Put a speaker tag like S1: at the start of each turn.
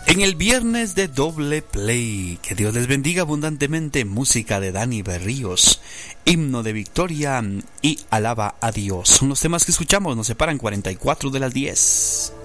S1: En el viernes de doble play, que Dios les bendiga abundantemente, música de Dani Berríos, himno de victoria y alaba a Dios. Son los temas que escuchamos, nos separan 44 de las 10.